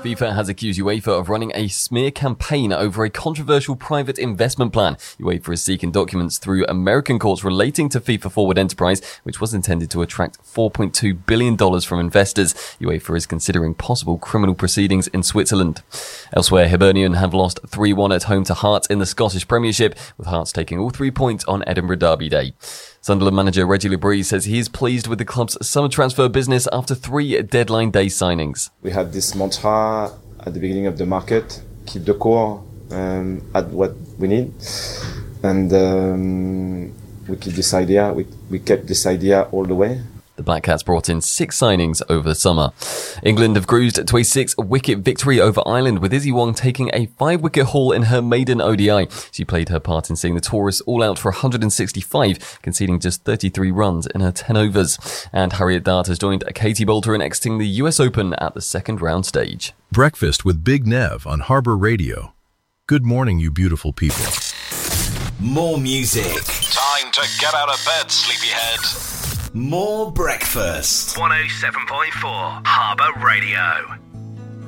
FIFA has accused UEFA of running a smear campaign over a controversial private investment plan. UEFA is seeking documents through American courts relating to FIFA Forward Enterprise, which was intended to attract $4.2 billion from investors. UEFA is considering possible criminal proceedings in Switzerland. Elsewhere, Hibernian have lost 3-1 at home to Hearts in the Scottish Premiership, with Hearts taking all 3 points on Edinburgh Derby Day. Sunderland manager Reggie Labrie says he is pleased with the club's summer transfer business after 3 deadline day signings. We had this mantra at the beginning of the market, keep the core, add what we need. And we keep this idea, we kept this idea all the way. The Black Cats brought in 6 signings over the summer. England have cruised to a 6-wicket victory over Ireland, with Izzy Wong taking a 5-wicket haul in her maiden ODI. She played her part in seeing the Tourists all out for 165, conceding just 33 runs in her 10 overs. And Harriet Dart has joined Katie Boulter in exiting the US Open at the second round stage. Breakfast with Big Nev on Harbour Radio. Good morning, you beautiful people. More music. Time to get out of bed, sleepyhead. More breakfast. 107.4 Harbour Radio.